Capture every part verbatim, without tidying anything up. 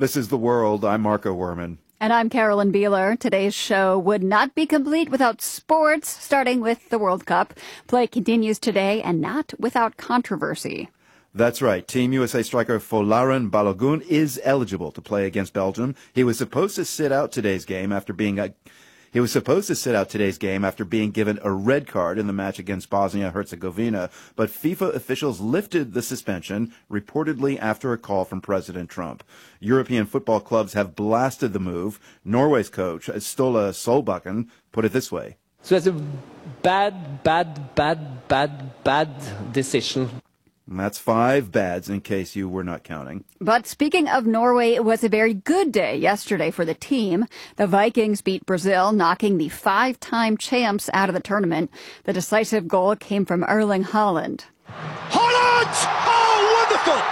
This is The World. I'm Marco Werman. And I'm Carolyn Beeler. Today's show would not be complete without sports, starting with the World Cup. Play continues today and not without controversy. That's right. Team U S A striker Folarin Balogun is eligible to play against Belgium. He was supposed to sit out today's game after being a He was supposed to sit out today's game after being given a red card in the match against Bosnia-Herzegovina, but FIFA officials lifted the suspension, reportedly after a call from President Trump. European football clubs have blasted the move. Norway's coach, Ståle Solbakken, put it this way. So it's a bad, bad, bad, bad, bad decision. And that's five bads in case you were not counting. But speaking of Norway, it was a very good day yesterday for the team. The Vikings beat Brazil, knocking the five-time champs out of the tournament. The decisive goal came from Erling Haaland. Haaland! Oh, wonderful!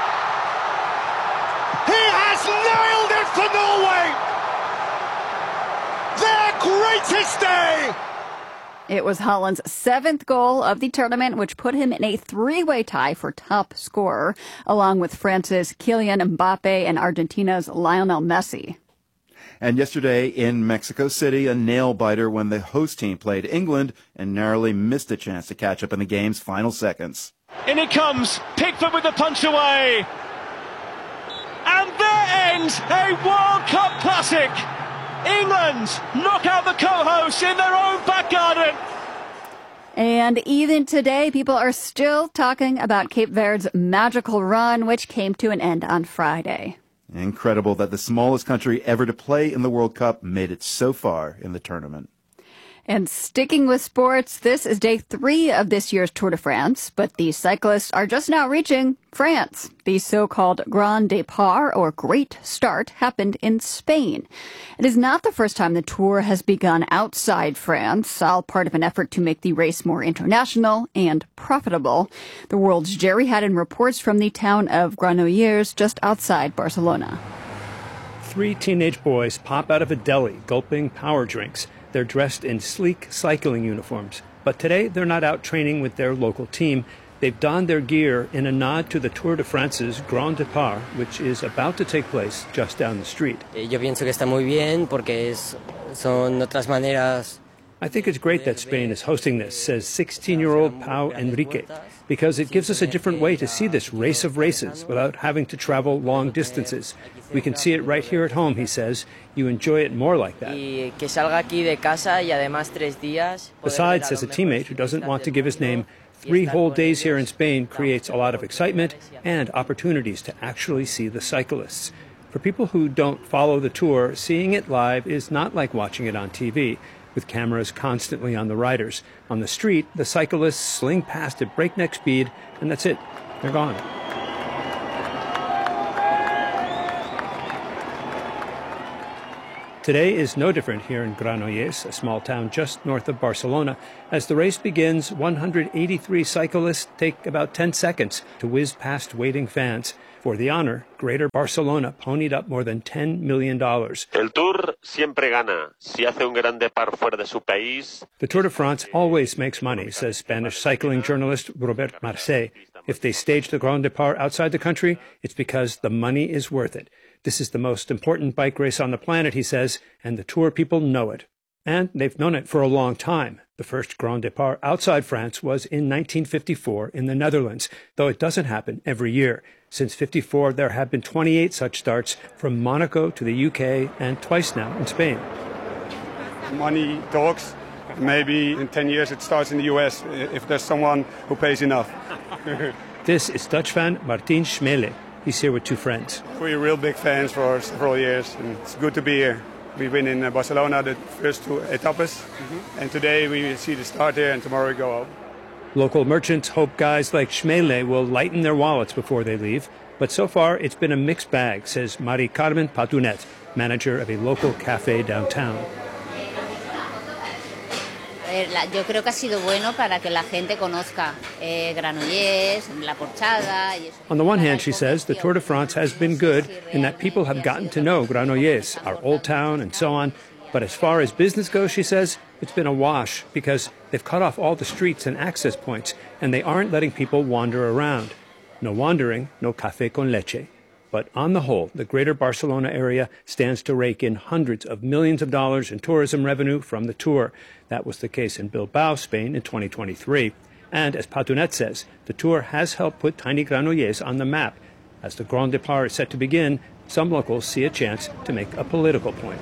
He has nailed it for Norway! Their greatest day! It was Haaland's seventh goal of the tournament, which put him in a three-way tie for top scorer, along with France's Kylian Mbappe and Argentina's Lionel Messi. And yesterday in Mexico City, a nail-biter when the host team played England and narrowly missed a chance to catch up in the game's final seconds. In it comes, Pickford with the punch away. And there ends a World Cup classic. England knock out the co-hosts in their own back garden. And even today, people are still talking about Cape Verde's magical run, which came to an end on Friday. Incredible that the smallest country ever to play in the World Cup made it so far in the tournament. And sticking with sports, this is day three of this year's Tour de France, but the cyclists are just now reaching France. The so-called Grand Départ, or Great Start, happened in Spain. It is not the first time the Tour has begun outside France, all part of an effort to make the race more international and profitable. The World's Jerry Haddon reports from the town of Granollers, just outside Barcelona. Three teenage boys pop out of a deli, gulping power drinks. They're dressed in sleek cycling uniforms. But today, they're not out training with their local team. They've donned their gear in a nod to the Tour de France's Grand Départ, which is about to take place just down the street. Yo pienso que está muy bien porque es, son otras maneras. I think it's great that Spain is hosting this, says sixteen-year-old Pau Enrique, because it gives us a different way to see this race of races without having to travel long distances. We can see it right here at home, he says. You enjoy it more like that. Besides, says a teammate who doesn't want to give his name, three whole days here in Spain creates a lot of excitement and opportunities to actually see the cyclists. For people who don't follow the Tour, seeing it live is not like watching it on T V, with cameras constantly on the riders. On the street, the cyclists sling past at breakneck speed, and that's it. They're gone. Today is no different here in Granollers, a small town just north of Barcelona. As the race begins, one hundred eighty-three cyclists take about ten seconds to whiz past waiting fans. For the honor, Greater Barcelona ponied up more than ten million dollars. El Tour siempre gana. Si hace un gran départ fuera de su país. The Tour de France always makes money, says Spanish cycling journalist Robert Marcé. If they stage the Grand Départ outside the country, it's because the money is worth it. This is the most important bike race on the planet, he says, and the Tour people know it. And they've known it for a long time. The first Grand Départ outside France was in nineteen fifty-four in the Netherlands, though it doesn't happen every year. Since fifty-four, there have been twenty-eight such starts from Monaco to the U K and twice now in Spain. Money talks. Maybe in ten years it starts in the U S if there's someone who pays enough. This is Dutch fan Martin Schmele. He's here with two friends. We're real big fans for several years, and it's good to be here. We've been in Barcelona the first two etappes, mm-hmm. and today we see the start here, and tomorrow we go home. Local merchants hope guys like Schmele will lighten their wallets before they leave. But so far, it's been a mixed bag, says Mari Carmen Patunet, manager of a local cafe downtown. Yo creo que ha sido bueno para que la gente conozca Granollers, La Porchada. On the one hand, she says, the Tour de France has been good in that people have gotten to know Granollers, our old town, and so on. But as far as business goes, she says, it's been a wash because they've cut off all the streets and access points, and they aren't letting people wander around. No wandering, no café con leche. But on the whole, the greater Barcelona area stands to rake in hundreds of millions of dollars in tourism revenue from the Tour. That was the case in Bilbao, Spain in twenty twenty-three. And as Patunet says, the Tour has helped put tiny Granollers on the map. As the Grand Départ is set to begin, some locals see a chance to make a political point.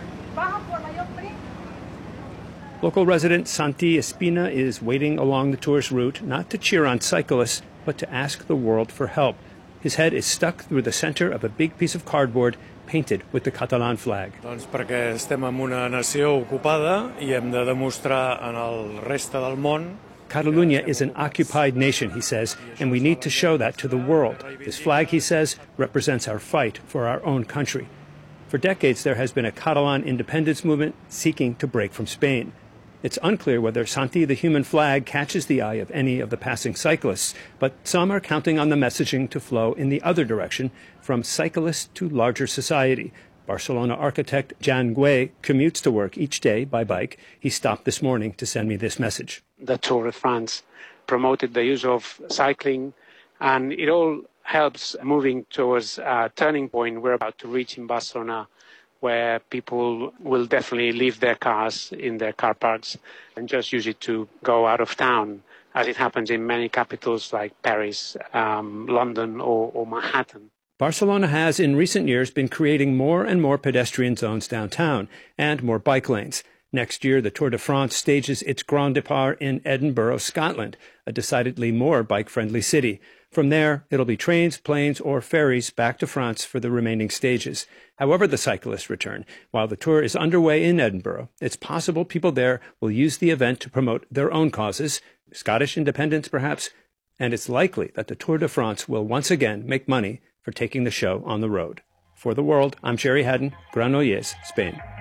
Local resident Santi Espina is waiting along the Tour's route not to cheer on cyclists, but to ask the world for help. His head is stuck through the center of a big piece of cardboard painted with the Catalan flag. Doncs perquè estem en una nació ocupada i hem de demostrar en el reste del món. Catalunya is an occupied nation, he says, and we need to show that to the world. This flag, he says, represents our fight for our own country. For decades, there has been a Catalan independence movement seeking to break from Spain. It's unclear whether Santi the human flag catches the eye of any of the passing cyclists, but some are counting on the messaging to flow in the other direction, from cyclists to larger society. Barcelona architect Jan Gué commutes to work each day by bike. He stopped this morning to send me this message. The Tour de France promoted the use of cycling, and it all helps moving towards a turning point we're about to reach in Barcelona, where people will definitely leave their cars in their car parks and just use it to go out of town, as it happens in many capitals like Paris, um, London or, or Manhattan. Barcelona has in recent years been creating more and more pedestrian zones downtown and more bike lanes. Next year, the Tour de France stages its Grand Départ in Edinburgh, Scotland, a decidedly more bike-friendly city. From there, it'll be trains, planes, or ferries back to France for the remaining stages. However the cyclists return, while the Tour is underway in Edinburgh, it's possible people there will use the event to promote their own causes, Scottish independence perhaps, and it's likely that the Tour de France will once again make money for taking the show on the road. For The World, I'm Jerry Haddon, Granollers, Spain.